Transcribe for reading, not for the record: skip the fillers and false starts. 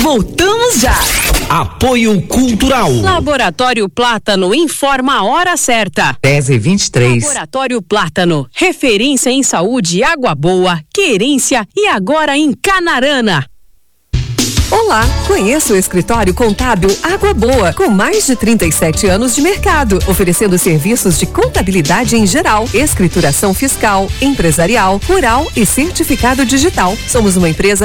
Voltamos já. Apoio Cultural. Laboratório Plátano informa a hora certa. 10h23. Laboratório Plátano, referência em saúde, água boa, querência e agora em Canarana. Olá, conheça o escritório contábil Água Boa, com mais de 37 anos de mercado, oferecendo serviços de contabilidade em geral, escrituração fiscal, empresarial, rural e certificado digital. Somos uma empresa